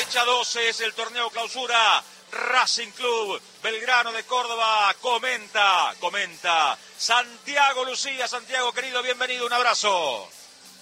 Fecha 12 es el torneo clausura. Racing Club Belgrano de Córdoba comenta Santiago Lucía. Santiago, querido, bienvenido, un abrazo.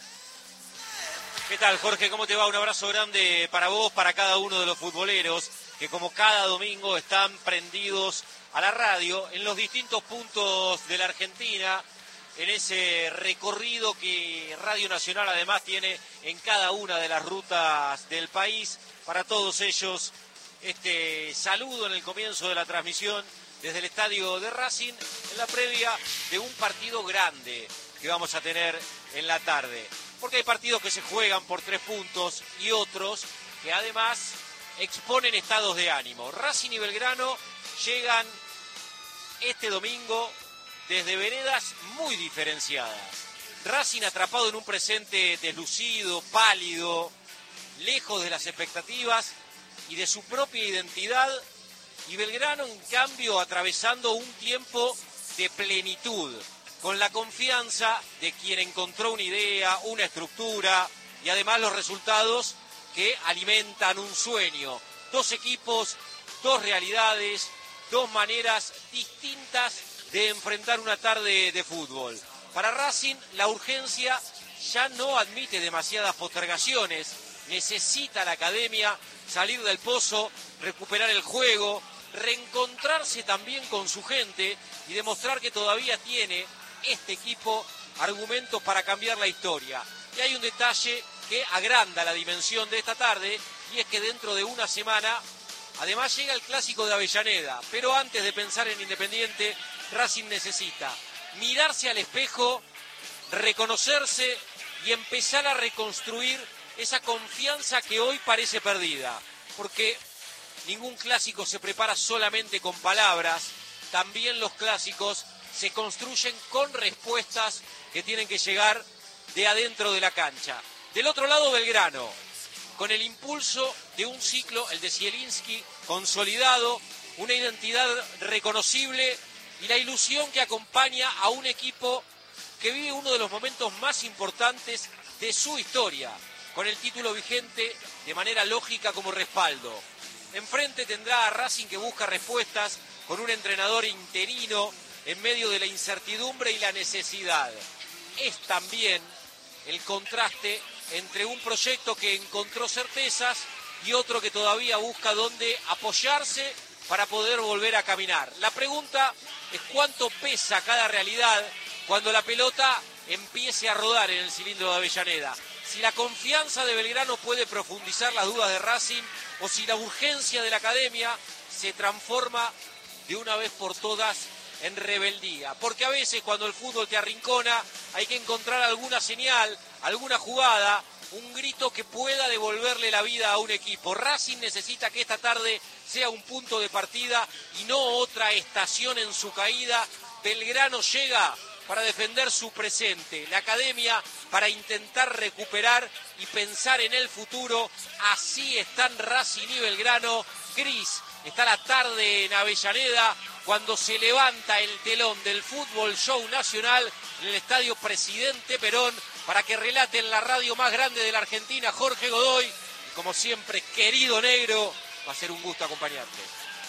¿Qué tal, Jorge? ¿Cómo te va? Un abrazo grande para vos, para cada uno de los futboleros que como cada domingo están prendidos a la radio en los distintos puntos de la Argentina, en ese recorrido que Radio Nacional además tiene en cada una de las rutas del país. Para todos ellos, este saludo en el comienzo de la transmisión desde el estadio de Racing en la previa de un partido grande que vamos a tener en la tarde. Porque hay partidos que se juegan por 3 puntos y otros que además exponen estados de ánimo. Racing y Belgrano llegan este domingo desde veredas muy diferenciadas. Racing atrapado en un presente deslucido, pálido, lejos de las expectativas y de su propia identidad, y Belgrano en cambio atravesando un tiempo de plenitud, con la confianza de quien encontró una idea, una estructura y además los resultados que alimentan un sueño. 2 equipos, 2 realidades, 2 maneras distintas de enfrentar una tarde de fútbol. Para Racing la urgencia ya no admite demasiadas postergaciones. Necesita la academia salir del pozo, recuperar el juego, reencontrarse también con su gente y demostrar que todavía tiene este equipo argumentos para cambiar la historia. Y hay un detalle que agranda la dimensión de esta tarde, y es que dentro de una semana además llega el clásico de Avellaneda. Pero antes de pensar en Independiente, Racing necesita mirarse al espejo, reconocerse y empezar a reconstruir esa confianza que hoy parece perdida. Porque ningún clásico se prepara solamente con palabras, también los clásicos se construyen con respuestas que tienen que llegar de adentro de la cancha. Del otro lado, Belgrano, con el impulso de un ciclo, el de Zielinski, consolidado, una identidad reconocible y la ilusión que acompaña a un equipo que vive uno de los momentos más importantes de su historia, con el título vigente de manera lógica como respaldo. Enfrente tendrá a Racing, que busca respuestas con un entrenador interino en medio de la incertidumbre y la necesidad. Es también el contraste entre un proyecto que encontró certezas y otro que todavía busca dónde apoyarse para poder volver a caminar. La pregunta es cuánto pesa cada realidad cuando la pelota empiece a rodar en el cilindro de Avellaneda. Si la confianza de Belgrano puede profundizar las dudas de Racing, o si la urgencia de la academia se transforma de una vez por todas en rebeldía. Porque a veces cuando el fútbol te arrincona hay que encontrar alguna señal, alguna jugada, un grito que pueda devolverle la vida a un equipo. Racing necesita que esta tarde sea un punto de partida y no otra estación en su caída. Belgrano llega para defender su presente, la academia para intentar recuperar y pensar en el futuro. Así están Racing y Belgrano. Gris está la tarde en Avellaneda cuando se levanta el telón del Fútbol Show Nacional en el Estadio Presidente Perón, para que relate en la radio más grande de la Argentina Jorge Godoy. Y como siempre, querido negro, va a ser un gusto acompañarte.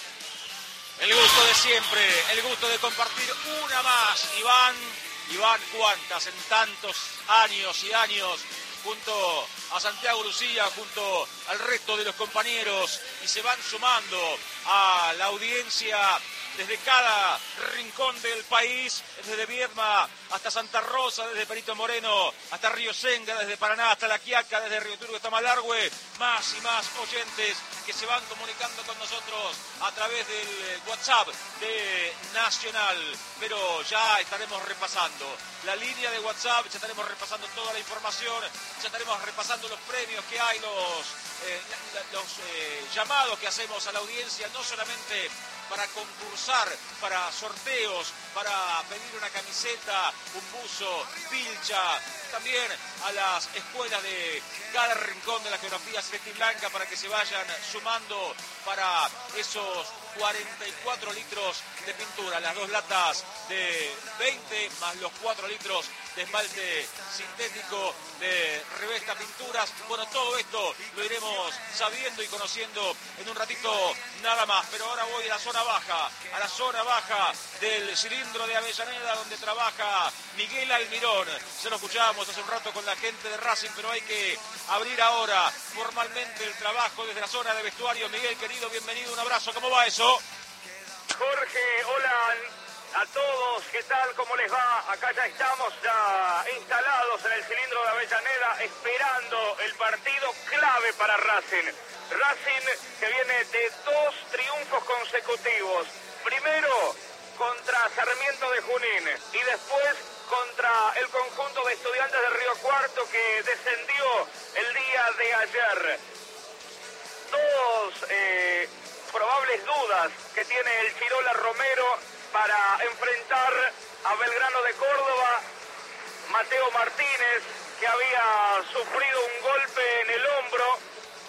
El gusto de siempre, el gusto de compartir una más. Iván, cuántas en tantos años y años, junto a Santiago Lucía, junto al resto de los compañeros, y se van sumando a la audiencia desde cada rincón del país, desde Viedma hasta Santa Rosa, desde Perito Moreno hasta Río Senga, desde Paraná hasta La Quiaca, desde Río Turco hasta Malargüe. Más y más oyentes que se van comunicando con nosotros a través del WhatsApp de Nacional. Pero ya estaremos repasando la línea de WhatsApp, ya estaremos repasando toda la información, ya estaremos repasando los premios que hay, los llamados que hacemos a la audiencia, no solamente para concursar, para sorteos, para pedir una camiseta, un buzo, pilcha, también a las escuelas de cada rincón de la geografía celeste y blanca, para que se vayan sumando para esos 44 litros de pintura, las 2 latas de 20 más los 4 litros de esmalte sintético, de Revesta Pinturas. Bueno, todo esto lo iremos sabiendo y conociendo en un ratito nada más. Pero ahora voy a la zona baja del cilindro de Avellaneda, donde trabaja Miguel Almirón. Se lo escuchábamos hace un rato con la gente de Racing, pero hay que abrir ahora formalmente el trabajo desde la zona de vestuario. Miguel, querido, bienvenido, un abrazo. ¿Cómo va eso? Jorge, hola a todos, ¿qué tal? ¿Cómo les va? Acá ya estamos instalados en el cilindro de Avellaneda, esperando el partido clave para Racing. Racing que viene de 2 triunfos consecutivos. Primero contra Sarmiento de Junín y después contra el conjunto de Estudiantes de Río Cuarto, que descendió el día de ayer. Dos probables dudas que tiene el Chirola Romero para enfrentar a Belgrano de Córdoba. Mateo Martínez, que había sufrido un golpe en el hombro,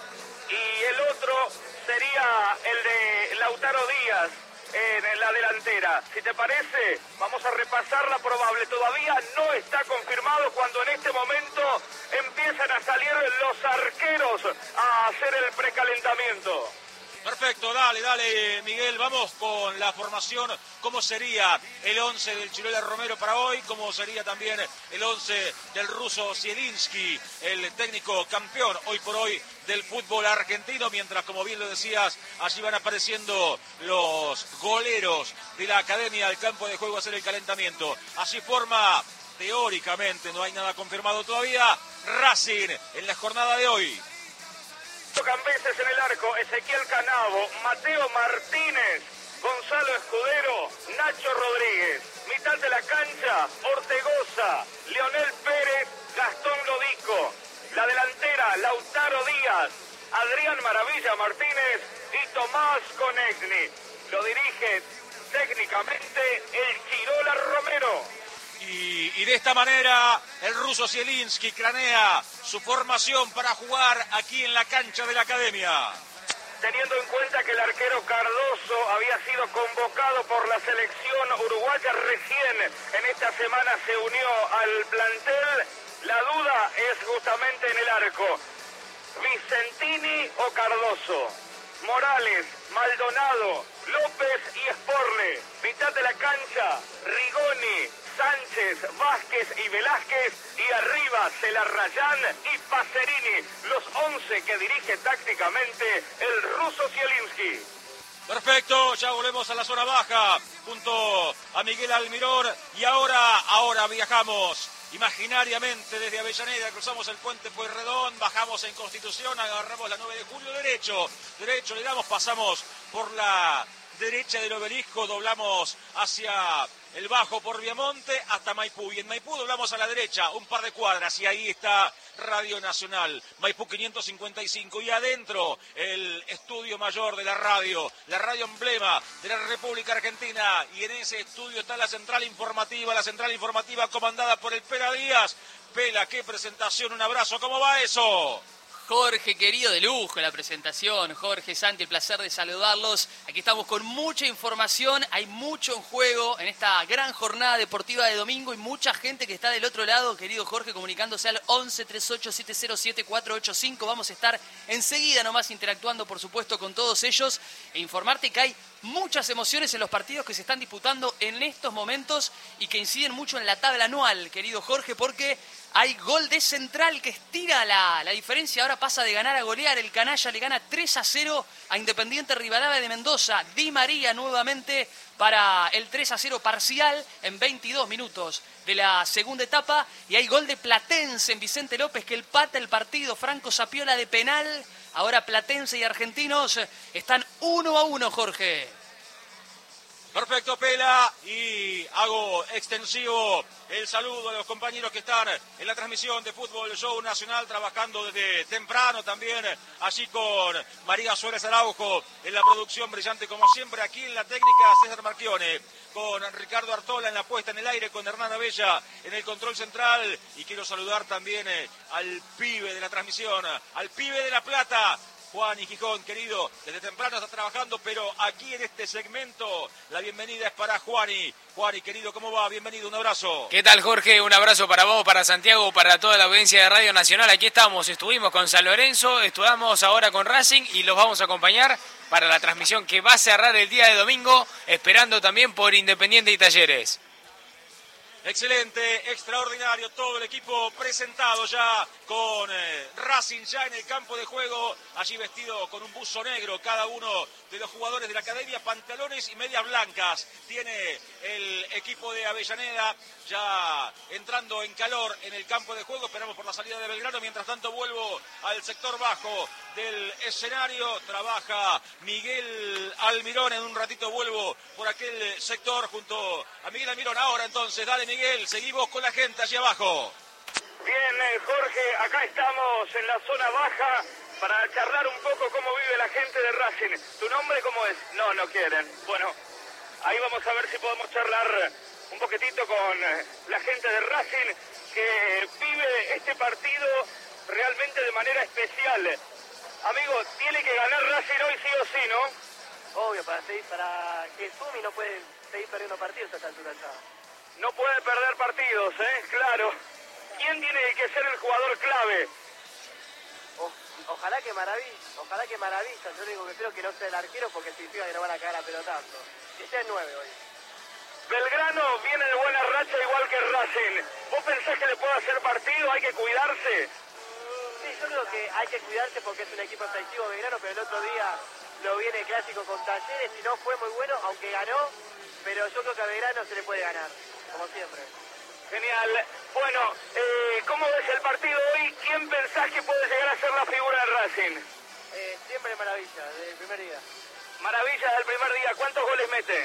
y el otro sería el de Lautaro Díaz en la delantera. Si te parece, vamos a repasar la probable. Todavía no está confirmado, cuando en este momento empiezan a salir los arqueros a hacer el precalentamiento. Perfecto, dale, Miguel, vamos con la formación. ¿Cómo sería el 11 del Chirola Romero para hoy? ¿Cómo sería también el 11 del ruso Zielinski, el técnico campeón hoy por hoy del fútbol argentino? Mientras, como bien lo decías, allí van apareciendo los goleros de la academia al campo de juego a hacer el calentamiento. Así forma, teóricamente, no hay nada confirmado todavía, Racing en la jornada de hoy. Cambeses en el arco, Ezequiel Canavo, Mateo Martínez, Gonzalo Escudero, Nacho Rodríguez. Mitad de la cancha, Ortegoza, Leonel Pérez, Gastón Lodico. La delantera, Lautaro Díaz, Adrián Maravilla Martínez y Tomás Conegni. Lo dirige técnicamente el Chirola Romero. Y de esta manera el ruso Zielinski cranea su formación para jugar aquí en la cancha de la academia. Teniendo en cuenta que el arquero Cardoso había sido convocado por la selección uruguaya, recién en esta semana se unió al plantel, la duda es justamente en el arco. Vicentini o Cardoso, Morales, Maldonado, López y Esporle. Mitad de la cancha, Rigoni, Sánchez, Vázquez y Velázquez, y arriba Celarrayán y Pacerini, los 11 que dirige tácticamente el ruso Zielinski. Perfecto, ya volvemos a la zona baja junto a Miguel Almirón, y ahora viajamos imaginariamente desde Avellaneda, cruzamos el puente Pueyrredón, bajamos en Constitución, agarramos la 9 de julio, derecho, le damos, pasamos por la derecha del obelisco, doblamos hacia el bajo por Viamonte hasta Maipú, y en Maipú doblamos a la derecha un par de cuadras y ahí está Radio Nacional, Maipú 555, y adentro el estudio mayor de la radio emblema de la República Argentina, y en ese estudio está la central informativa comandada por el Pela Díaz. Pela, qué presentación, un abrazo, ¿cómo va eso? Jorge, querido, de lujo la presentación. Jorge, Santi, el placer de saludarlos. Aquí estamos con mucha información, hay mucho en juego en esta gran jornada deportiva de domingo y mucha gente que está del otro lado, querido Jorge, comunicándose al 11 38 707 485. Vamos a estar enseguida nomás interactuando, por supuesto, con todos ellos e informarte que hay muchas emociones en los partidos que se están disputando en estos momentos y que inciden mucho en la tabla anual, querido Jorge, porque hay gol de Central que estira la diferencia, ahora pasa de ganar a golear. El canalla le gana 3-0 a Independiente Rivadavia de Mendoza. Di María nuevamente para el 3-0 parcial en 22 minutos de la segunda etapa. Y hay gol de Platense en Vicente López que empata el partido. Franco Sapiola de penal. Ahora Platense y Argentinos están 1-1, Jorge. Perfecto, Pela, y hago extensivo el saludo a los compañeros que están en la transmisión de Fútbol Show Nacional, trabajando desde temprano también, allí con María Suárez Araujo en la producción brillante como siempre, aquí en la técnica César Marchione, con Ricardo Artola en la puesta en el aire, con Hernán Abella en el control central, y quiero saludar también al pibe de la transmisión, al pibe de La Plata, Juan y Gijón, querido, desde temprano está trabajando, pero aquí en este segmento la bienvenida es para Juani. Juani, querido, ¿cómo va? Bienvenido, un abrazo. ¿Qué tal, Jorge? Un abrazo para vos, para Santiago, para toda la audiencia de Radio Nacional. Aquí estuvimos con San Lorenzo, estuvimos ahora con Racing y los vamos a acompañar para la transmisión que va a cerrar el día de domingo, esperando también por Independiente y Talleres. Excelente, extraordinario, todo el equipo presentado ya con Racing ya en el campo de juego, allí vestido con un buzo negro, cada uno de los jugadores de la academia, pantalones y medias blancas. Tiene el equipo de Avellaneda ya entrando en calor en el campo de juego, esperamos por la salida de Belgrano. Mientras tanto vuelvo al sector bajo del escenario, trabaja Miguel Almirón, en un ratito vuelvo por aquel sector junto a Miguel Almirón. Ahora entonces, dale Miguel, seguimos con la gente allí abajo. Bien, Jorge, acá estamos en la zona baja para charlar un poco cómo vive la gente de Racing. ¿Tu nombre cómo es? No quieren. Bueno, ahí vamos a ver si podemos charlar un poquitito con la gente de Racing que vive este partido realmente de manera especial. Amigo, tiene que ganar Racing hoy sí o sí, ¿no? Obvio, para que Sumi no puede seguir perdiendo partidos a esta altura ya. No puede perder partidos, claro. ¿Quién tiene que ser el jugador clave? Ojalá que Maravilla. Yo digo que creo que no sea el arquero porque significa que no van a cagar a pelotazo. Que sea el 9 hoy. Belgrano viene de buena racha igual que Racing. ¿Vos pensás que le puede hacer partido? ¿Hay que cuidarse? Sí, yo creo que hay que cuidarse porque es un equipo efectivo Belgrano, pero el otro día lo vi en el clásico con Talleres y no fue muy bueno, aunque ganó, pero yo creo que a Belgrano se le puede ganar, como siempre. Genial. Bueno, ¿cómo ves el partido hoy? ¿Quién pensás que puede llegar a ser la figura de Racing? Siempre Maravilla, desde el primer día. Maravilla del primer día. ¿Cuántos goles mete?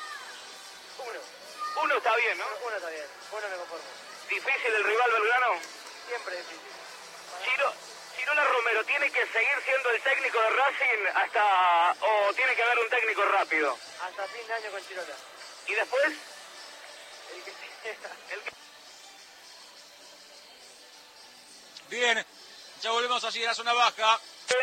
Uno está bien, ¿no? Uno está bien, uno me conformo. ¿Difícil el rival Belgrano? Siempre difícil. Chirola Romero, ¿tiene que seguir siendo el técnico de Racing o tiene que haber un técnico rápido? Hasta fin de año con Chirola. ¿Y después? El que sea. Bien, ya volvemos allí a la zona baja.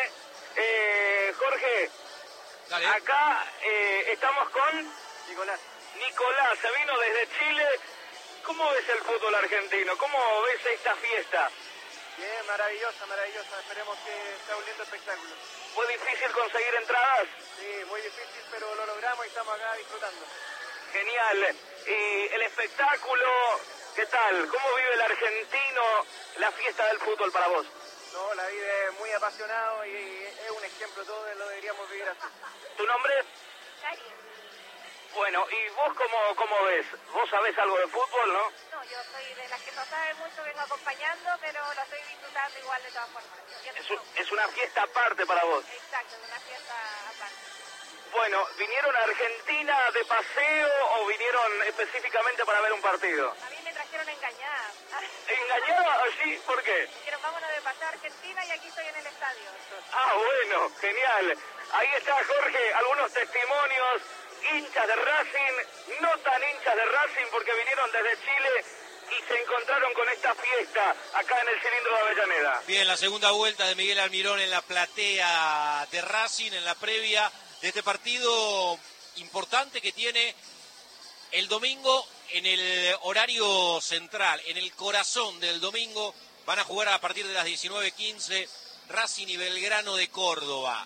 Jorge, Dale. Acá estamos con Nicolás. Nicolás, se vino desde Chile. ¿Cómo ves el fútbol argentino? ¿Cómo ves esta fiesta? Bien, maravillosa. Esperemos que sea un lindo espectáculo. ¿Fue difícil conseguir entradas? Sí, muy difícil, pero lo logramos y estamos acá disfrutando. Genial. ¿Y el espectáculo, qué tal? ¿Cómo vive el argentino la fiesta del fútbol para vos? No, la vive muy apasionado y es un ejemplo, todos lo deberíamos vivir así. ¿Tu nombre? Karin. Bueno, ¿y vos cómo ves? ¿Vos sabés algo de fútbol, no? No, yo soy de las que no sabe mucho, vengo acompañando, pero lo estoy disfrutando igual de todas formas. Es una fiesta aparte para vos. Exacto, es una fiesta aparte. Bueno, ¿vinieron a Argentina de paseo o vinieron específicamente para ver un partido? A mí me trajeron engañada. ¿Engañada? ¿Sí? ¿Por qué? Dijeron, vámonos de paseo a Argentina y aquí estoy en el estadio. Ah, bueno, genial. Ahí está, Jorge, algunos testimonios. Hinchas de Racing, no tan hinchas de Racing porque vinieron desde Chile y se encontraron con esta fiesta acá en el cilindro de Avellaneda. Bien, la segunda vuelta de Miguel Almirón en la platea de Racing, en la previa de este partido importante que tiene el domingo en el horario central, en el corazón del domingo. Van a jugar a partir de las 19:15 Racing y Belgrano de Córdoba,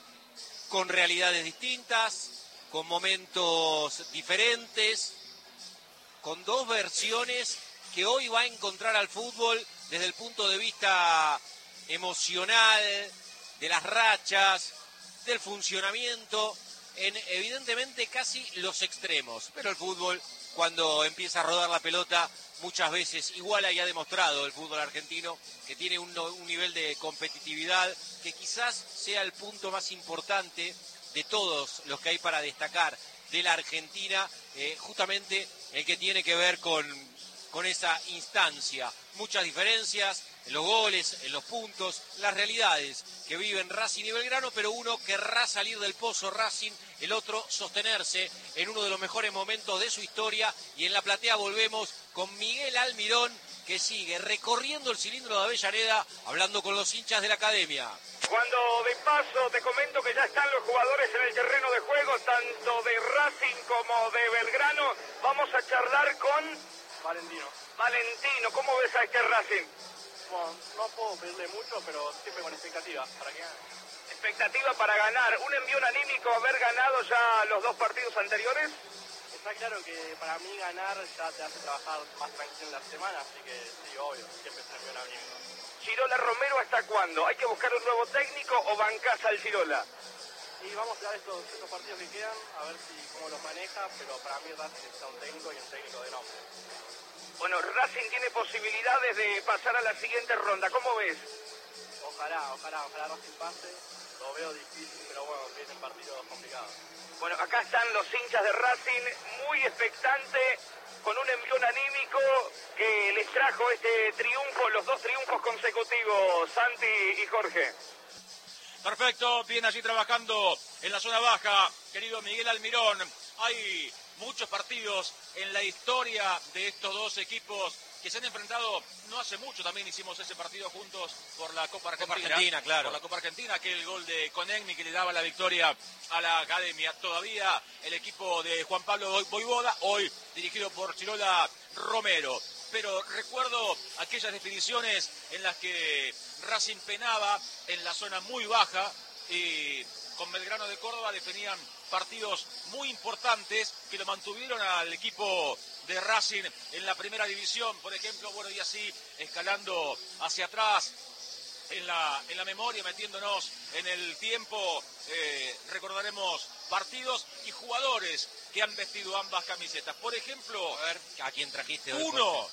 con realidades distintas, con momentos diferentes, con dos versiones que hoy va a encontrar al fútbol desde el punto de vista emocional, de las rachas, del funcionamiento, en evidentemente casi los extremos. Pero el fútbol, cuando empieza a rodar la pelota, muchas veces iguala y ha demostrado el fútbol argentino que tiene un nivel de competitividad que quizás sea el punto más importante de todos los que hay para destacar de la Argentina, justamente el que tiene que ver con esa instancia. Muchas diferencias en los goles, en los puntos, las realidades que viven Racing y Belgrano, pero uno querrá salir del pozo Racing, el otro sostenerse en uno de los mejores momentos de su historia. Y en la platea volvemos con Miguel Almirón, que sigue recorriendo el cilindro de Avellaneda, hablando con los hinchas de la academia. Cuando de paso te comento que ya están los jugadores en el terreno de juego, tanto de Racing como de Belgrano, vamos a charlar con Valentino. ¿Cómo ves a este Racing? Bueno, no puedo pedirle mucho, pero siempre con expectativas para que gane. Expectativa para ganar, un envío anímico haber ganado ya los 2 partidos anteriores. Está claro que para mí ganar ya te hace trabajar más tranquilo en la semana, así que sí, obvio, siempre se envío un anímico. Chirola Romero, ¿hasta cuándo? ¿Hay que buscar un nuevo técnico o bancás al Chirola? Y vamos a dar estos partidos que quedan, a ver cómo los maneja, pero para mí Racing necesita un técnico y un técnico de nombre. Bueno, Racing tiene posibilidades de pasar a la siguiente ronda, ¿cómo ves? Ojalá Racing pase, lo veo difícil, pero bueno, vienen partidos complicados. Bueno, acá están los hinchas de Racing, muy expectante, con un envión anímico que les trajo este triunfo, los 2 triunfos consecutivos, Santi y Jorge. Perfecto, bien allí trabajando en la zona baja, querido Miguel Almirón. Hay muchos partidos en la historia de estos 2 equipos que se han enfrentado no hace mucho. También hicimos ese partido juntos por la Copa Argentina, claro. Por la Copa Argentina, aquel gol de Konechny que le daba la victoria a la Academia. Todavía el equipo de Juan Pablo Voivoda, hoy dirigido por Chirola Romero. Pero recuerdo aquellas definiciones en las que Racing penaba en la zona muy baja y con Belgrano de Córdoba definían partidos muy importantes que lo mantuvieron al equipo de Racing en la primera división, por ejemplo, bueno, y así escalando hacia atrás en la memoria, metiéndonos en el tiempo, recordaremos partidos y jugadores que han vestido ambas camisetas. Por ejemplo, A ver, ¿a quién trajiste hoy?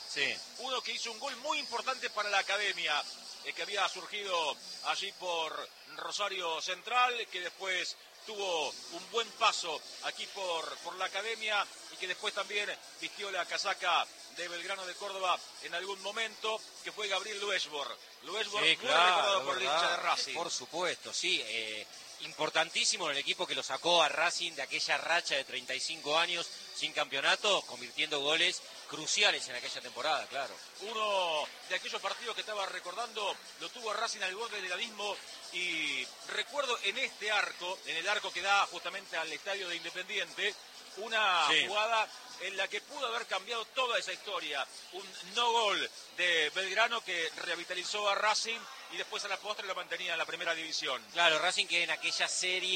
uno que hizo un gol muy importante para la Academia, que había surgido allí por Rosario Central, que después tuvo un buen paso aquí por la Academia y que después también vistió la casaca de Belgrano de Córdoba en algún momento, que fue Gabriel Luesbor. Luesbor, Sí, muy claro, recordado por el hincha de Racing. Por supuesto, sí. Importantísimo en el equipo que lo sacó a Racing de aquella racha de 35 años sin campeonato, convirtiendo goles cruciales en aquella temporada, claro. Uno de aquellos partidos que estaba recordando, lo tuvo Racing al borde del abismo, y recuerdo en este arco, en el arco que da justamente al estadio de Independiente, una jugada en la que pudo haber cambiado toda esa historia. Un no gol de Belgrano que revitalizó a Racing y después a la postre lo mantenía en la primera división. Claro, Racing que en aquella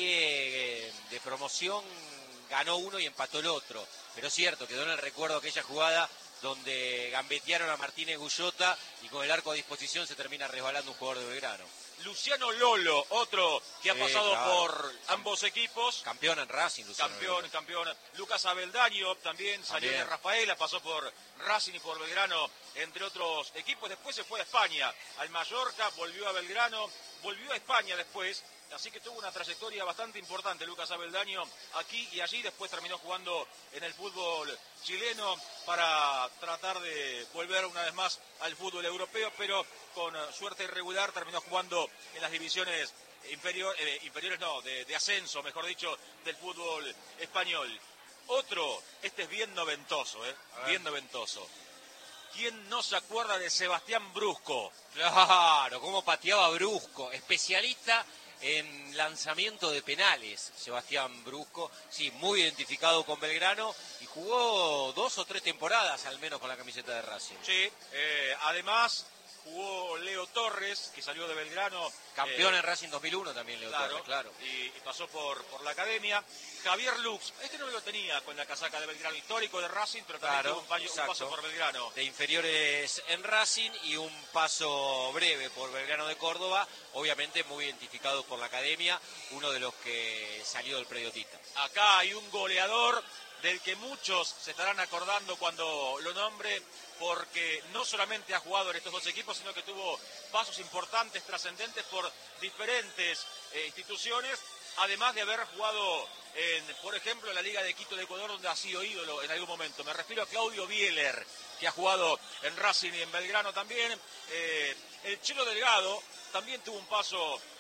serie de promoción ganó uno y empató el otro. Pero es cierto, quedó en el recuerdo aquella jugada donde gambetearon a Martínez Gullota y con el arco a disposición se termina resbalando un jugador de Belgrano. Luciano Lolo, otro que ha pasado claro, por ambos equipos. Campeón en Racing, Luciano Lolo. Campeón. Lucas Abeldaño también salió de Rafaela, pasó por Racing y por Belgrano, entre otros equipos. Después se fue a España, al Mallorca, volvió a Belgrano, volvió a España después. Así que tuvo una trayectoria bastante importante Lucas Abeldaño aquí y allí. Después terminó jugando en el fútbol chileno para tratar de volver una vez más al fútbol europeo, pero con suerte irregular terminó jugando en las divisiones inferiores, no, de ascenso, mejor dicho, del fútbol español. Otro, este es bien noventoso, bien noventoso. ¿Quién no se acuerda de Sebastián Brusco? Claro, cómo pateaba Brusco, especialista en lanzamiento de penales, Sebastián Brusco, sí, muy identificado con Belgrano y jugó 2 o 3 temporadas al menos con la camiseta de Racing. Sí, además jugó Leo Torres, que salió de Belgrano. Campeón en Racing 2001 también Leo Torres, claro. Y pasó por la Academia. Javier Lux, este no lo tenía con la casaca de Belgrano, histórico de Racing, pero también tuvo un paso por Belgrano. De inferiores en Racing y un paso breve por Belgrano de Córdoba, obviamente muy identificado por la Academia, uno de los que salió del predio Tita. Acá hay un goleador del que muchos se estarán acordando cuando lo nombre, porque no solamente ha jugado en estos 2 equipos, sino que tuvo pasos importantes, trascendentes por diferentes instituciones, además de haber jugado por ejemplo, en la Liga de Quito de Ecuador, donde ha sido ídolo en algún momento. Me refiero a Claudio Bieler, que ha jugado en Racing y en Belgrano también. El Chelo Delgado también tuvo un paso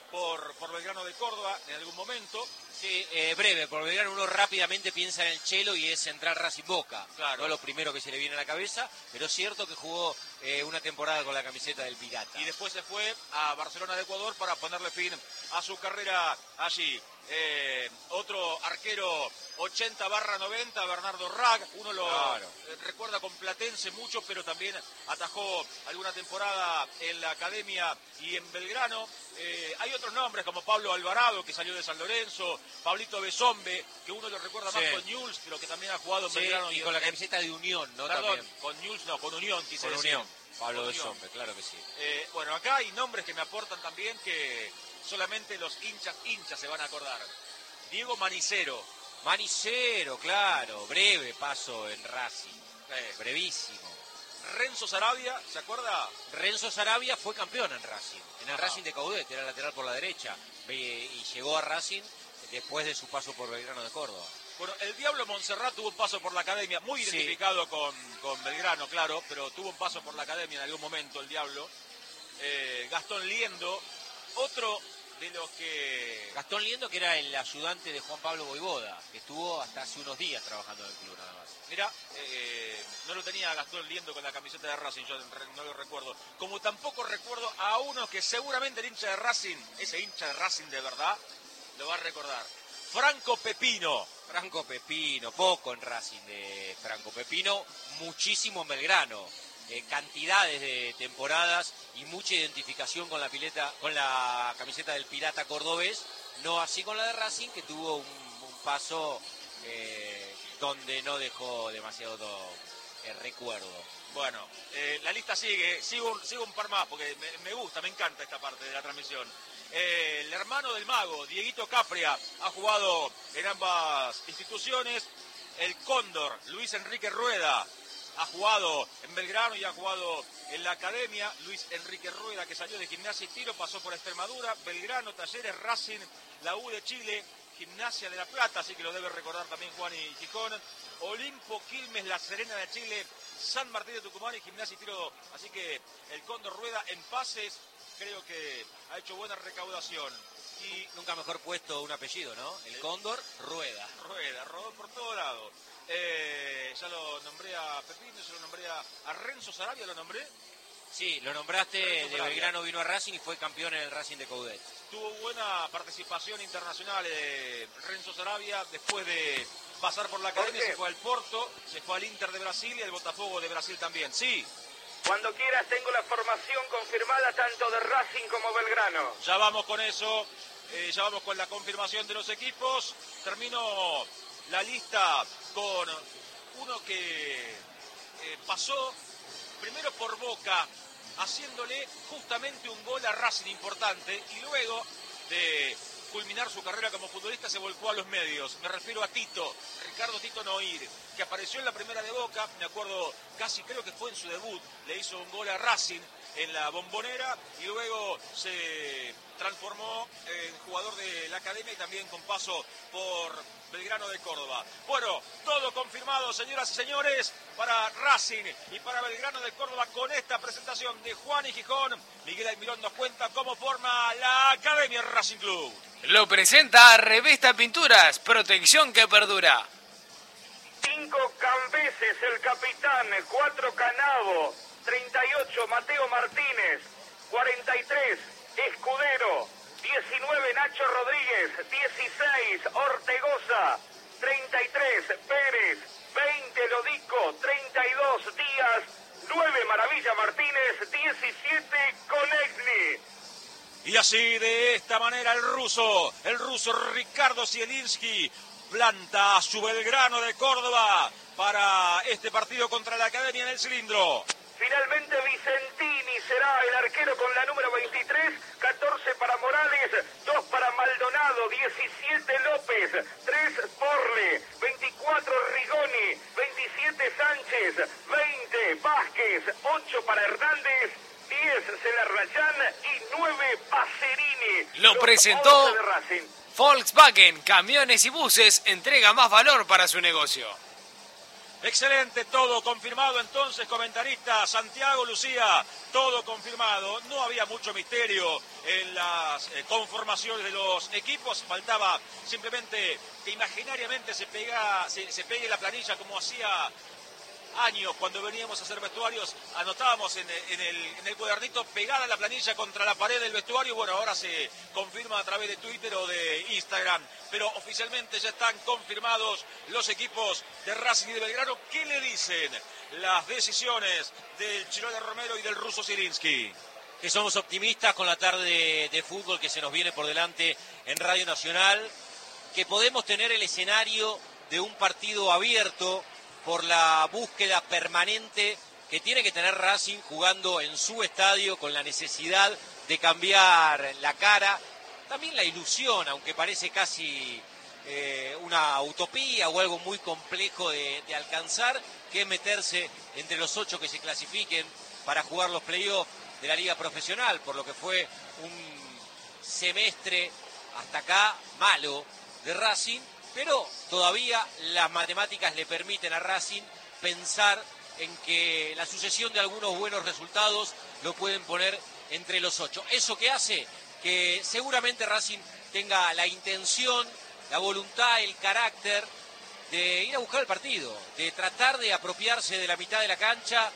por Belgrano de Córdoba en algún momento. Sí, breve, por Belgrano uno rápidamente piensa en el Chelo y es Central Racing Boca, claro. No lo primero que se le viene a la cabeza, pero es cierto que jugó una temporada con la camiseta del Pirata. Y después se fue a Barcelona de Ecuador para ponerle fin a su carrera allí. Otro arquero 80/90, Bernardo Rag, uno lo recuerda con Platense mucho, pero también atajó alguna temporada en la academia y en Belgrano. Hay otros nombres como Pablo Alvarado, que salió de San Lorenzo, Pablito Besombe, que uno lo recuerda más con Newell's, pero que también ha jugado en Belgrano. Y con la camiseta de Unión, ¿no? Perdón, también. con Newell's no, con Unión quise con decir. Unión. Pablo Besombe, claro que sí. Bueno, acá hay nombres que me aportan también que solamente los hinchas se van a acordar. Diego Manicero. Manicero, claro, breve paso en Racing, brevísimo. Renzo Sarabia, ¿se acuerda? Renzo Sarabia fue campeón en Racing, en el Racing de Coudet, era lateral por la derecha, y llegó a Racing después de su paso por Belgrano de Córdoba. Bueno, el Diablo Montserrat tuvo un paso por la academia, muy identificado con Belgrano, claro, pero tuvo un paso por la academia en algún momento el Diablo. Gastón Liendo, otro de los que... Gastón Liendo, que era el ayudante de Juan Pablo Voivoda, que estuvo hasta hace unos días trabajando en el club nada más. Mira, no lo tenía Gastón Liendo con la camiseta de Racing, yo no lo recuerdo. Como tampoco recuerdo a uno que seguramente el hincha de Racing, ese hincha de Racing de verdad, lo va a recordar. Franco Pepino. Franco Pepino, poco en Racing de Franco Pepino, muchísimo en Belgrano. Cantidades de temporadas y mucha identificación con la camiseta del Pirata cordobés, no así con la de Racing, que tuvo un paso donde no dejó demasiado recuerdo. Bueno, la lista sigo un par más porque me gusta, me encanta esta parte de la transmisión. El hermano del mago, Dieguito Capria, ha jugado en ambas instituciones. El Cóndor, Luis Enrique Rueda, ha jugado en Belgrano y ha jugado en la academia. Luis Enrique Rueda, que salió de Gimnasia y Tiro, pasó por Extremadura, Belgrano, Talleres, Racing, la U de Chile, Gimnasia de La Plata, así que lo debe recordar también Juan y Gijón, Olimpo, Quilmes, La Serena de Chile, San Martín de Tucumán y Gimnasia y Tiro. Así que el Cóndor Rueda en pases, creo que ha hecho buena recaudación. Y nunca mejor puesto un apellido, ¿no? El Cóndor Rueda. Rueda, rodó por todo lado. Ya lo nombré a Pepino, ya lo nombré a Renzo Sarabia, ¿lo nombré? Sí, lo nombraste, de Belgrano vino a Racing y fue campeón en el Racing de Coudet. Tuvo buena participación internacional Renzo Sarabia, después de pasar por la academia se fue al Porto, se fue al Inter de Brasil y al Botafogo de Brasil también. Sí. Cuando quieras tengo la formación confirmada tanto de Racing como Belgrano. Ya vamos con eso, ya vamos con la confirmación de los equipos. Termino la lista con uno que pasó primero por Boca, haciéndole justamente un gol a Racing importante, y luego de culminar su carrera como futbolista se volcó a los medios. Me refiero a Tito, Ricardo Tito Noir, que apareció en la primera de Boca, me acuerdo casi, creo que fue en su debut, le hizo un gol a Racing en la Bombonera y luego se transformó en jugador de la academia y también con paso por Belgrano de Córdoba. Bueno, todo confirmado, señoras y señores, para Racing y para Belgrano de Córdoba con esta presentación de Juan y Gijón. Miguel Almirón nos cuenta cómo forma la Academia Racing Club. Lo presenta Revista Pinturas, protección que perdura. 5 Cambeses, el capitán, 4 Canavo, 38 Mateo Martínez, 43 Escudero, 19 Nacho Rodríguez, 16 Ortegoza, 33 Pérez, 20 Lodico, 32 Díaz, 9 Maravilla Martínez, 17 Konechny. Y así, de esta manera, el ruso Ricardo Zielinski planta a su Belgrano de Córdoba para este partido contra la Academia en el Cilindro. Finalmente Vicentini será el arquero con la número 23, 14 para Morales, 2 para Maldonado, 17 López, 3 Porle, 24 Rigoni, 27 Sánchez, 20 Vázquez, 8 para Hernández, 10 Celarrayán y 9 Pacerini. Lo Los presentó 11 de Racing. Volkswagen, camiones y buses, entrega más valor para su negocio. Excelente, todo confirmado entonces, comentarista Santiago Lucía, todo confirmado. No había mucho misterio en las conformaciones de los equipos, faltaba simplemente que imaginariamente se pegue la planilla como hacía años cuando veníamos a hacer vestuarios, anotábamos en el cuadernito pegada la planilla contra la pared del vestuario. Bueno, ahora se confirma a través de Twitter o de Instagram, pero oficialmente ya están confirmados los equipos de Racing y de Belgrano. ¿Qué le dicen las decisiones del Chirola Romero y del ruso Zielinski? Que somos optimistas con la tarde de fútbol que se nos viene por delante en Radio Nacional, que podemos tener el escenario de un partido abierto por la búsqueda permanente que tiene que tener Racing jugando en su estadio, con la necesidad de cambiar la cara, también la ilusión, aunque parece casi una utopía o algo muy complejo de alcanzar, que es meterse entre los 8 que se clasifiquen para jugar los playoffs de la liga profesional, por lo que fue un semestre hasta acá malo de Racing, pero todavía las matemáticas le permiten a Racing pensar en que la sucesión de algunos buenos resultados lo pueden poner entre los 8. Eso que hace que seguramente Racing tenga la intención, la voluntad, el carácter de ir a buscar el partido, de tratar de apropiarse de la mitad de la cancha,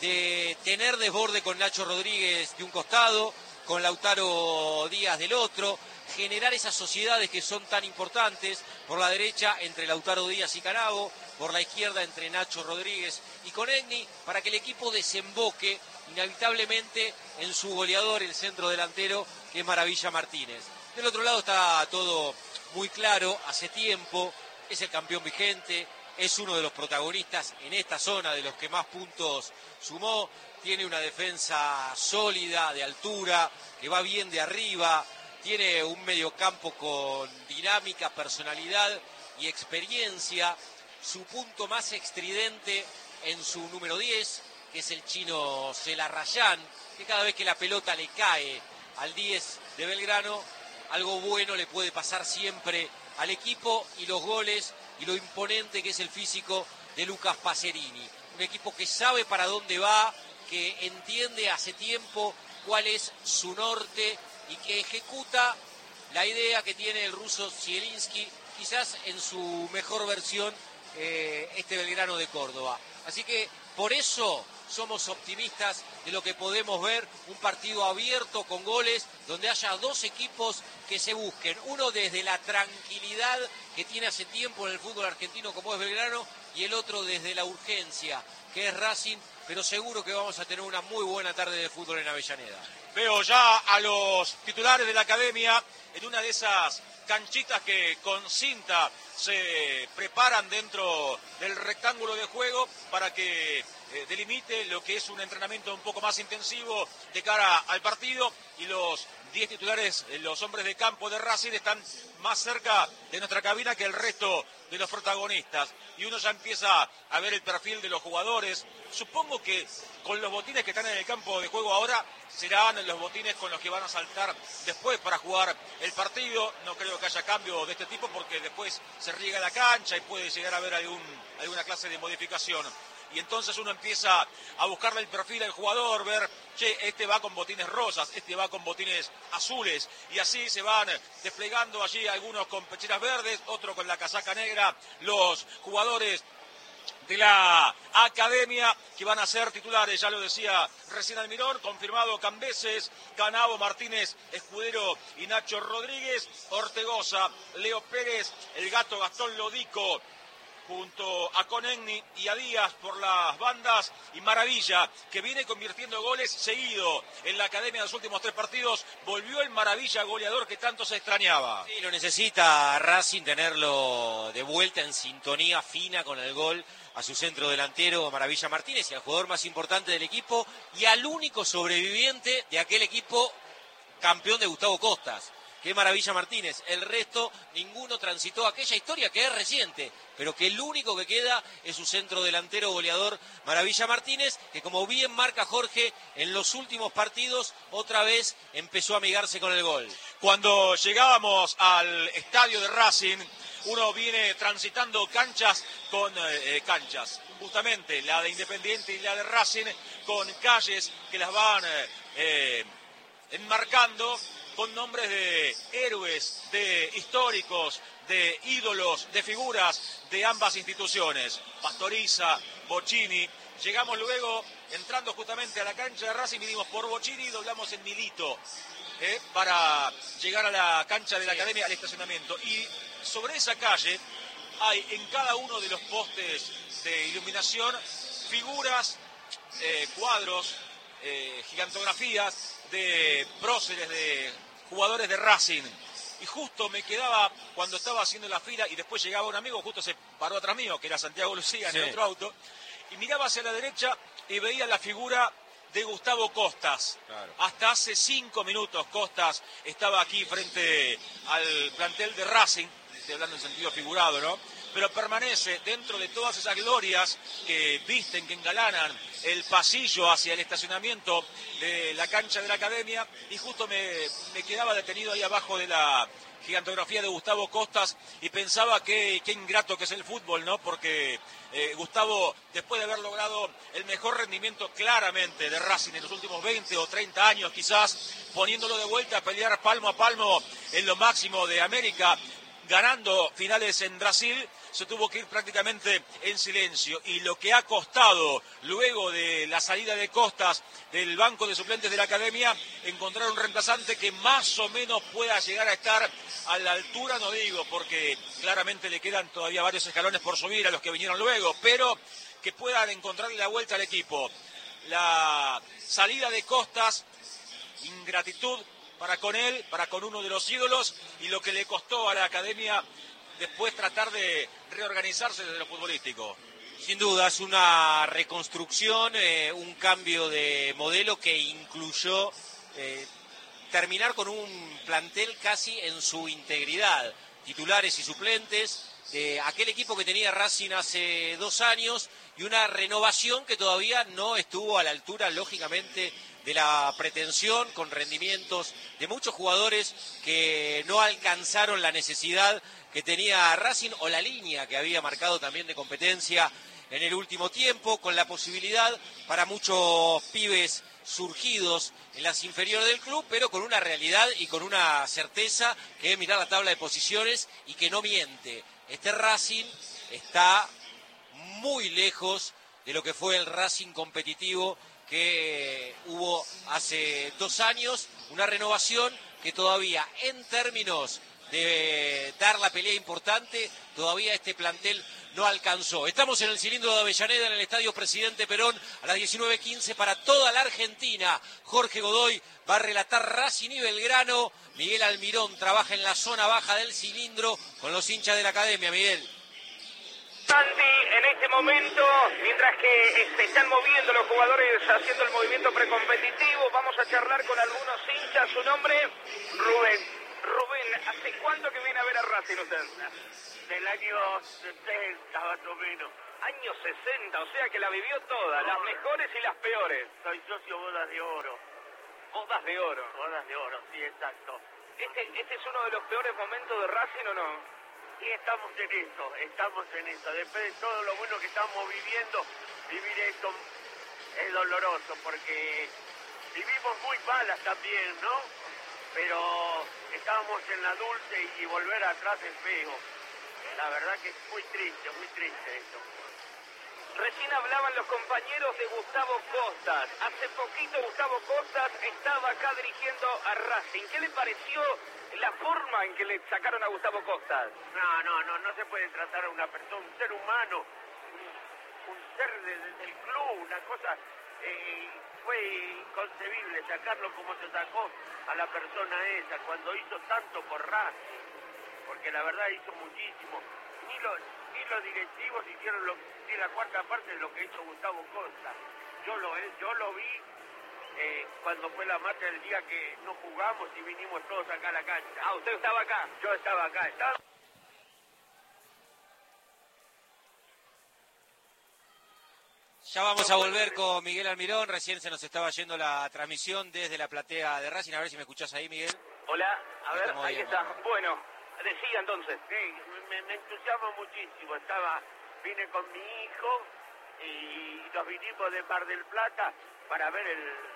de tener desborde con Nacho Rodríguez de un costado, con Lautaro Díaz del otro, generar esas sociedades que son tan importantes, por la derecha entre Lautaro Díaz y Canavo, por la izquierda entre Nacho Rodríguez y Conegni, para que el equipo desemboque inevitablemente en su goleador, el centro delantero, que es Maravilla Martínez. Del otro lado está todo muy claro, hace tiempo, es el campeón vigente, es uno de los protagonistas en esta zona, de los que más puntos sumó, tiene una defensa sólida, de altura, que va bien de arriba, tiene un mediocampo con dinámica, personalidad y experiencia. Su punto más estridente en su número 10, que es el chino Celarrayán, que cada vez que la pelota le cae al 10 de Belgrano, algo bueno le puede pasar siempre al equipo, y los goles y lo imponente que es el físico de Lucas Pacerini. Un equipo que sabe para dónde va, que entiende hace tiempo cuál es su norte y que ejecuta la idea que tiene el ruso Zielinski, quizás en su mejor versión, este Belgrano de Córdoba. Así que por eso somos optimistas de lo que podemos ver, un partido abierto con goles, donde haya dos equipos que se busquen, uno desde la tranquilidad que tiene hace tiempo en el fútbol argentino como es Belgrano, y el otro desde la urgencia que es Racing, pero seguro que vamos a tener una muy buena tarde de fútbol en Avellaneda. Veo ya a los titulares de la academia en una de esas canchitas que con cinta se preparan dentro del rectángulo de juego para que delimite lo que es un entrenamiento un poco más intensivo de cara al partido, y los 10 titulares, los hombres de campo de Racing, están más cerca de nuestra cabina que el resto de los protagonistas, y uno ya empieza a ver el perfil de los jugadores. Supongo que con los botines que están en el campo de juego ahora serán los botines con los que van a saltar después para jugar el partido. No creo que haya cambio de este tipo, porque después se riega la cancha y puede llegar a haber alguna clase de modificación. Y entonces uno empieza a buscarle el perfil al jugador, ver, che, este va con botines rosas, este va con botines azules, y así se van desplegando allí, algunos con pecheras verdes, otros con la casaca negra, los jugadores de la academia que van a ser titulares. Ya lo decía recién Almirón, confirmado Cambeses, Canavo, Martínez, Escudero y Nacho Rodríguez, Ortegoza, Leo Pérez, el Gato Gastón Lodico, junto a Conegni y a Díaz por las bandas, y Maravilla, que viene convirtiendo goles seguido en la academia de los últimos 3 partidos. Volvió el Maravilla goleador que tanto se extrañaba. Sí, lo necesita Racing, tenerlo de vuelta en sintonía fina con el gol a su centro delantero Maravilla Martínez, y al jugador más importante del equipo y al único sobreviviente de aquel equipo campeón de Gustavo Costas, que es Maravilla Martínez. El resto, ninguno transitó aquella historia que es reciente, pero que el único que queda es su centro delantero goleador Maravilla Martínez, que como bien marca Jorge, en los últimos partidos otra vez empezó a amigarse con el gol. Cuando llegábamos al estadio de Racing, uno viene transitando canchas con canchas, justamente la de Independiente y la de Racing, con calles que las van enmarcando con nombres de héroes, de históricos, de ídolos, de figuras de ambas instituciones, Pastoriza, Bocchini. Llegamos luego, entrando justamente a la cancha de Racing, vinimos por Bocchini y doblamos en Milito para llegar a la cancha de la Academia, al estacionamiento. Y sobre esa calle hay en cada uno de los postes de iluminación figuras, cuadros, gigantografías de próceres, de jugadores de Racing. Y justo me quedaba, cuando estaba haciendo la fila y después llegaba un amigo, justo se paró atrás mío, que era Santiago Lucía, en el otro auto, y miraba hacia la derecha y veía la figura de Gustavo Costas. Claro. Hasta hace 5 minutos Costas estaba aquí frente al plantel de Racing, estoy hablando en sentido figurado, ¿no? Pero permanece dentro de todas esas glorias que visten, que engalanan el pasillo hacia el estacionamiento de la cancha de la Academia, y justo me quedaba detenido ahí abajo de la gigantografía de Gustavo Costas y pensaba qué ingrato que es el fútbol, ¿no? Porque Gustavo, después de haber logrado el mejor rendimiento claramente de Racing en los últimos 20 o 30 años quizás, poniéndolo de vuelta a pelear palmo a palmo en lo máximo de América, ganando finales en Brasil, se tuvo que ir prácticamente en silencio. Y lo que ha costado, luego de la salida de Costas del banco de suplentes de la Academia, encontrar un reemplazante que más o menos pueda llegar a estar a la altura, no digo, porque claramente le quedan todavía varios escalones por subir a los que vinieron luego, pero que puedan encontrarle la vuelta al equipo. La salida de Costas, ingratitud para con él, para con uno de los ídolos, y lo que le costó a la Academia después tratar de reorganizarse desde lo futbolístico. Sin duda, es una reconstrucción, un cambio de modelo que incluyó terminar con un plantel casi en su integridad, titulares y suplentes, aquel equipo que tenía Racing hace 2 años, y una renovación que todavía no estuvo a la altura, lógicamente, de la pretensión, con rendimientos de muchos jugadores que no alcanzaron la necesidad que tenía Racing, o la línea que había marcado también de competencia en el último tiempo, con la posibilidad para muchos pibes surgidos en las inferiores del club, pero con una realidad y con una certeza que es mirar la tabla de posiciones y que no miente. Este Racing está muy lejos de lo que fue el Racing competitivo que hubo hace 2 años, una renovación que todavía, en términos de dar la pelea importante, todavía este plantel no alcanzó. Estamos en el cilindro de Avellaneda, en el Estadio Presidente Perón, a las 19:15 para toda la Argentina. Jorge Godoy va a relatar Racing y Belgrano. Miguel Almirón trabaja en la zona baja del cilindro con los hinchas de la Academia. Miguel. Santi, en este momento, mientras que se están moviendo los jugadores haciendo el movimiento precompetitivo, vamos a charlar con algunos hinchas. Su nombre, Rubén. Rubén, ¿hace cuánto que viene a ver a Racing usted? Del año 60, más o menos. Años 60, o sea que la vivió toda, las mejores y las peores. Soy socio Bodas de Oro. Bodas de Oro. Bodas de Oro, sí, exacto. ¿Este es uno de los peores momentos de Racing o no? Sí, estamos en eso. Después de todo lo bueno que estamos viviendo, vivir esto es doloroso, porque vivimos muy malas también, ¿no? Pero estábamos en la dulce y volver atrás es feo. La verdad que es muy triste esto. Recién hablaban los compañeros de Gustavo Costas. Hace poquito Gustavo Costas estaba acá dirigiendo a Racing. ¿Qué le pareció la forma en que le sacaron a Gustavo Costas? No se puede tratar a una persona, un ser humano, un ser del club, una cosa... fue inconcebible sacarlo como se sacó a la persona esa cuando hizo tanto por Racing, porque la verdad hizo muchísimo. Ni los directivos hicieron ni la cuarta parte de lo que hizo Gustavo Costa. Yo lo vi cuando fue la marcha del día que no jugamos y vinimos todos acá a la cancha. Ah, ¿usted estaba acá? Yo estaba acá. Ya vamos a volver con Miguel Almirón. Recién se nos estaba yendo la transmisión desde la platea de Racing. A ver si me escuchás ahí, Miguel. Hola, a ver, ahí está. Bueno, Decía entonces. Sí, me entusiasmo muchísimo. Vine con mi hijo y nos vinimos de Mar del Plata para ver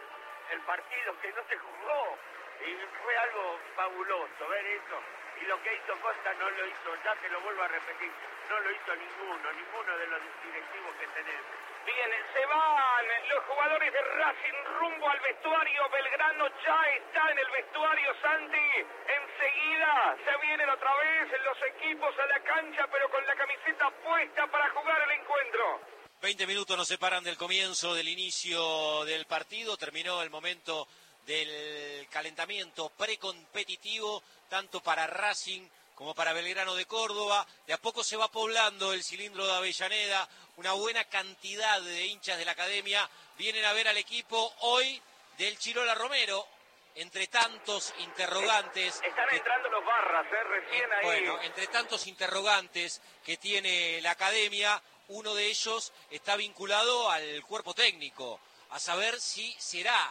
el partido que no se jugó. Y fue algo fabuloso ver eso. Y lo que hizo Costa no lo hizo, ya te lo vuelvo a repetir, no lo hizo ninguno de los directivos que tenemos. Bien, se van los jugadores de Racing rumbo al vestuario. Belgrano ya está en el vestuario, Santi. Enseguida se vienen otra vez los equipos a la cancha, pero con la camiseta puesta para jugar el encuentro. 20 minutos nos separan del comienzo, del inicio del partido. Terminó el momento del calentamiento precompetitivo, tanto para Racing como para Belgrano de Córdoba. De a poco se va poblando el cilindro de Avellaneda. Una buena cantidad de hinchas de la academia vienen a ver al equipo hoy del Chirola Romero. Entre tantos interrogantes... Están entrando los barras, recién ahí. Bueno, entre tantos interrogantes que tiene la academia, uno de ellos está vinculado al cuerpo técnico, a saber si será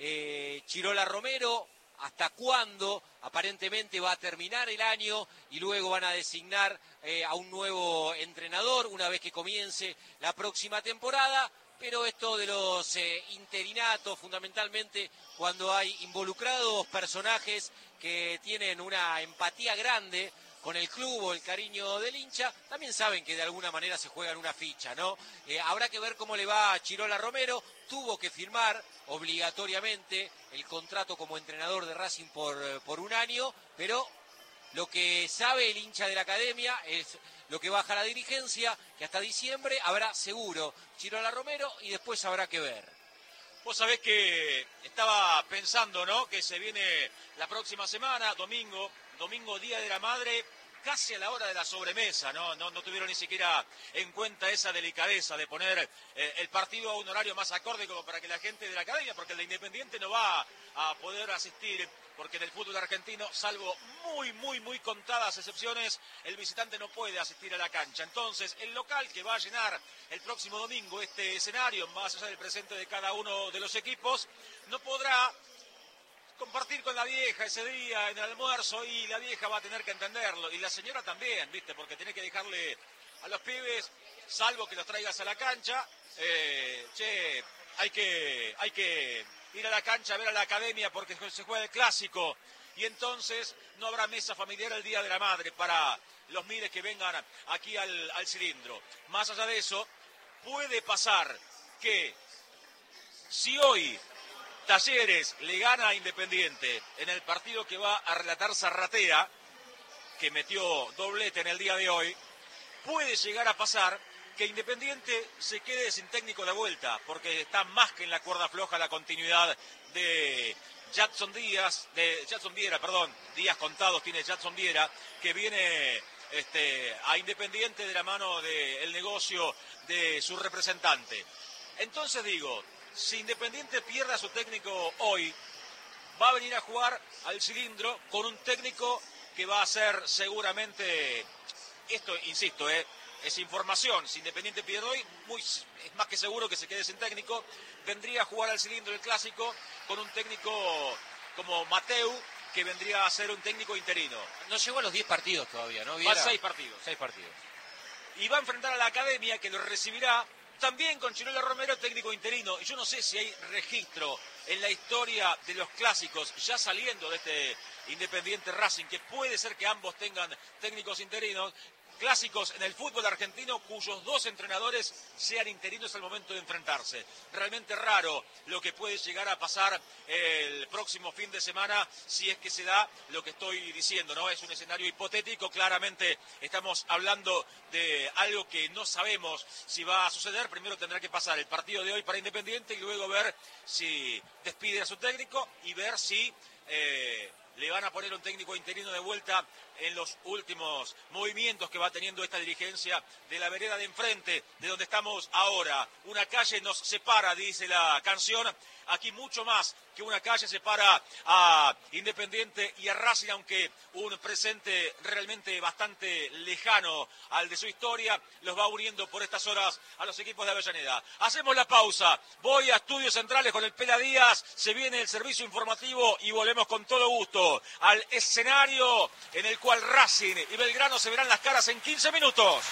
Chirola Romero, hasta cuándo aparentemente va a terminar el año y luego van a designar a un nuevo entrenador una vez que comience la próxima temporada. Pero esto de los interinatos, fundamentalmente cuando hay involucrados personajes que tienen una empatía grande con el club o el cariño del hincha, también saben que de alguna manera se juegan una ficha, ¿no? Habrá que ver cómo le va a Chirola Romero. Tuvo que firmar obligatoriamente el contrato como entrenador de Racing por un año, pero lo que sabe el hincha de la academia es lo que baja la dirigencia, que hasta diciembre habrá seguro Chirola Romero y después habrá que ver. Vos sabés que estaba pensando, ¿no?, que se viene la próxima semana, domingo, Día de la Madre, casi a la hora de la sobremesa, ¿no? No tuvieron ni siquiera en cuenta esa delicadeza de poner el partido a un horario más acorde como para que la gente de la academia, porque el de Independiente no va a poder asistir, porque en el fútbol argentino, salvo muy contadas excepciones, el visitante no puede asistir a la cancha. Entonces, el local que va a llenar el próximo domingo este escenario, más allá del presente de cada uno de los equipos, no podrá compartir con la vieja ese día en el almuerzo, y la vieja va a tener que entenderlo, y la señora también, ¿viste? Porque tiene que dejarle a los pibes, salvo que los traigas a la cancha, hay que ir a la cancha a ver a la academia porque se juega el clásico, y entonces no habrá mesa familiar el Día de la Madre para los miles que vengan aquí al cilindro. Más allá de eso, puede pasar que si hoy Talleres le gana a Independiente en el partido que va a relatar Zarratea, que metió doblete en el día de hoy, puede llegar a pasar que Independiente se quede sin técnico de vuelta, porque está más que en la cuerda floja la continuidad de Jadson Viera, días contados tiene Jadson Viera, que viene a Independiente de la mano del negocio de su representante. Entonces digo, si Independiente pierde a su técnico hoy, va a venir a jugar al cilindro con un técnico que va a ser seguramente, esto insisto, es información, si Independiente pierde hoy, es más que seguro que se quede sin técnico, vendría a jugar al cilindro el clásico con un técnico como Mateu, que vendría a ser un técnico interino. No llegó a los 10 partidos todavía, ¿no? Va a 6 partidos. 6 partidos. Y va a enfrentar a la academia, que lo recibirá también con Chirola Romero, técnico interino. Y yo no sé si hay registro en la historia de los clásicos, ya saliendo de este Independiente Racing, que puede ser que ambos tengan técnicos interinos, clásicos en el fútbol argentino cuyos dos entrenadores sean interinos al momento de enfrentarse. Realmente raro lo que puede llegar a pasar el próximo fin de semana, si es que se da lo que estoy diciendo, ¿no? Es un escenario hipotético, claramente estamos hablando de algo que no sabemos si va a suceder. Primero tendrá que pasar el partido de hoy para Independiente y luego ver si despide a su técnico y ver si le van a poner un técnico interino de vuelta en los últimos movimientos que va teniendo esta dirigencia de la vereda de enfrente, de donde estamos ahora. Una calle nos separa, dice la canción. Aquí mucho más que una calle separa a Independiente y a Racing, aunque un presente realmente bastante lejano al de su historia los va uniendo por estas horas a los equipos de Avellaneda. Hacemos la pausa, voy a Estudios Centrales con el Pela Díaz, se viene el servicio informativo y volvemos con todo gusto al escenario en el cual Racing y Belgrano se verán las caras en 15 minutos.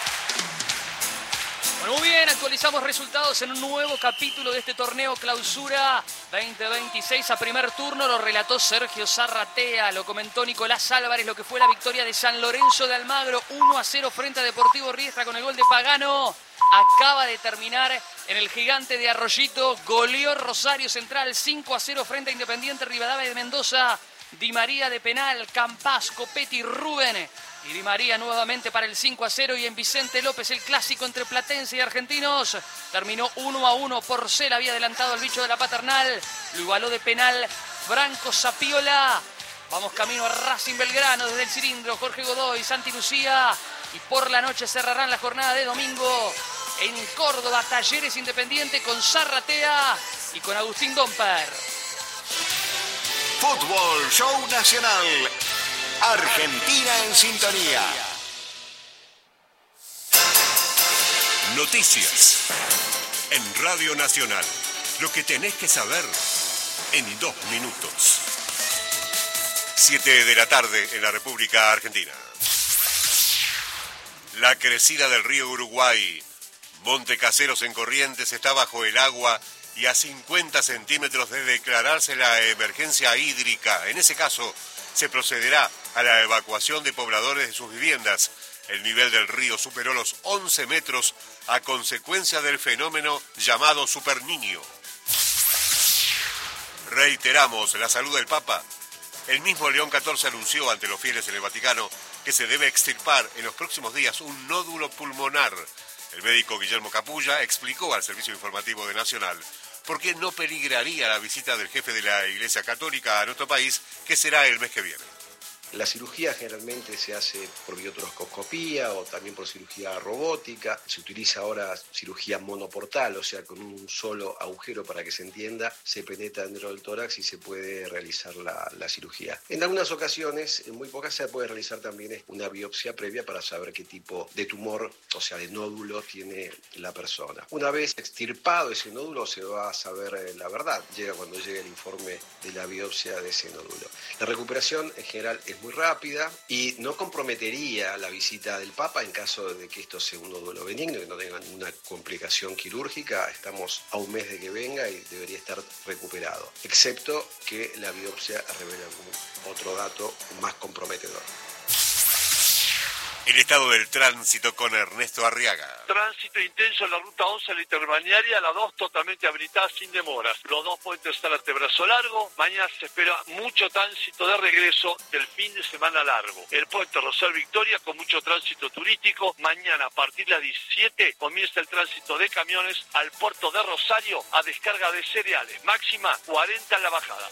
Bueno, muy bien, actualizamos resultados en un nuevo capítulo de este torneo Clausura 2026. A primer turno lo relató Sergio Zarratea, lo comentó Nicolás Álvarez, lo que fue la victoria de San Lorenzo de Almagro 1-0 frente a Deportivo Riestra con el gol de Pagano. Acaba de terminar en el Gigante de Arroyito, goleó Rosario Central 5-0 frente a Independiente Rivadavia de Mendoza. Di María de penal, Campás, Copetti, Rubén. Y Di María nuevamente para el 5-0 y en Vicente López el clásico entre Platense y Argentinos. Terminó 1-1, Porcel había adelantado al bicho de la Paternal. Lo igualó de penal Franco Sapiola. Vamos camino a Racing Belgrano desde el cilindro. Jorge Godoy, Santi Lucía. Y por la noche cerrarán la jornada de domingo en Córdoba, Talleres Independiente con Zarratea y con Agustín Domper. Fútbol Show Nacional. Argentina en sintonía. Noticias en Radio Nacional. Lo que tenés que saber en 2 minutos. 7 de la tarde en la República Argentina. La crecida del río Uruguay, Monte Caseros en Corrientes, está bajo el agua y a 50 centímetros de declararse la emergencia hídrica. En ese caso, se procederá a la evacuación de pobladores de sus viviendas. El nivel del río superó los 11 metros a consecuencia del fenómeno llamado Superniño. Reiteramos la salud del Papa. El mismo León XIV anunció ante los fieles en el Vaticano que se debe extirpar en los próximos días un nódulo pulmonar. El médico Guillermo Capulla explicó al Servicio Informativo de Nacional por qué no peligraría la visita del jefe de la Iglesia Católica a nuestro país, que será el mes que viene. La cirugía generalmente se hace por biotroscopía o también por cirugía robótica. Se utiliza ahora cirugía monoportal, o sea, con un solo agujero, para que se entienda, se penetra dentro del tórax y se puede realizar la cirugía. En algunas ocasiones, en muy pocas, se puede realizar también una biopsia previa para saber qué tipo de tumor, o sea, de nódulo tiene la persona. Una vez extirpado ese nódulo, se va a saber la verdad. Llega cuando llegue el informe de la biopsia de ese nódulo. La recuperación en general es muy rápida y no comprometería la visita del Papa en caso de que esto sea un nódulo benigno, que no tenga ninguna complicación quirúrgica. Estamos a un mes de que venga y debería estar recuperado, excepto que la biopsia revele algún otro dato más comprometedor. El estado del tránsito con Ernesto Arriaga. Tránsito intenso en la ruta 11, la interbalnearia, la 2 totalmente habilitada sin demoras. Los 2 puentes están ante Brazo Largo. Mañana se espera mucho tránsito de regreso del fin de semana largo. El puente Rosal Victoria con mucho tránsito turístico. Mañana a partir de las 17 comienza el tránsito de camiones al puerto de Rosario a descarga de cereales. Máxima 40 en la bajada.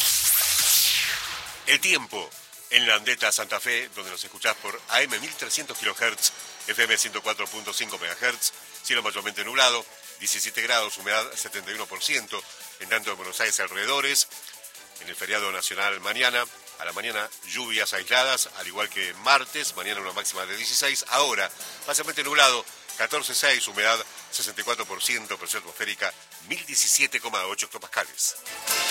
El tiempo. En la Andeta Santa Fe, donde nos escuchás por AM 1300 kHz, FM 104.5 MHz, cielo mayormente nublado, 17 grados, humedad 71%, en tanto en Buenos Aires alrededores. En el feriado nacional mañana, a la mañana lluvias aisladas, al igual que martes, mañana una máxima de 16, ahora mayormente nublado, 14,6, humedad 64%, presión atmosférica 1017,8 hectopascales.